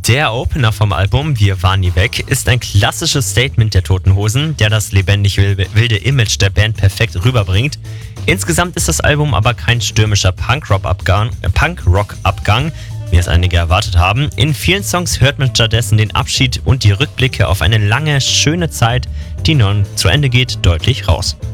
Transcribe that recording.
Der Opener vom Album Wir waren nie weg ist ein klassisches Statement der Toten Hosen, der das lebendig wilde Image der Band perfekt rüberbringt. Insgesamt ist das Album aber kein stürmischer Punkrock-Abgang, wie es einige erwartet haben. In vielen Songs hört man stattdessen den Abschied und die Rückblicke auf eine lange, schöne Zeit, die nun zu Ende geht, deutlich raus.